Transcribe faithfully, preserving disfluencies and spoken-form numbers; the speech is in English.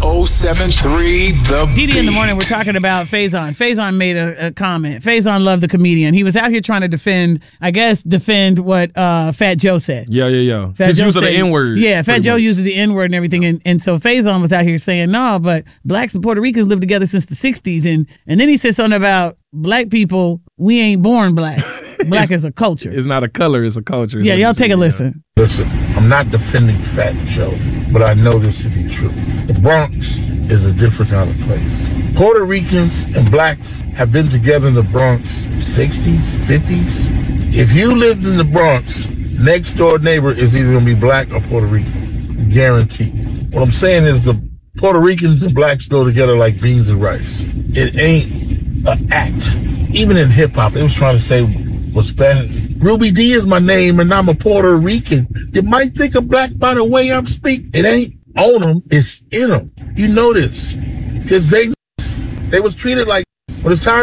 oh seven three The D D Beat. in the morning, we're talking about Faison. Faison made a, a comment. Faison loved the comedian. He was out here trying to defend, I guess, defend what uh, Fat Joe said. Yeah, yeah, yeah. Fat His Joe use of the said- N-word. Yeah, Fat pretty Joe much. uses the N-word and everything. And, and so Faison was out here saying, no, but blacks and Puerto Ricans lived together since the sixties. And, and then he said something about black people, we ain't born black. Black is a culture. It's not a color, it's a culture. Yeah, Is what y'all he take said, a yeah. listen. Listen, I'm not defending Fat Joe, but I know this to be true. The Bronx is a different kind of place. Puerto Ricans and blacks have been together in the Bronx sixties, fifties. If you lived in the Bronx, next door neighbor is either going to be black or Puerto Rican. Guaranteed. What I'm saying is the Puerto Ricans and blacks go together like beans and rice. It ain't an act. Even in hip hop, they was trying to say, well, Spanish. Ruby D is my name and I'm a Puerto Rican. You might think I'm black by the way I'm speaking. It ain't on them, it's in them. You know this. Because they, they was treated like, when it's time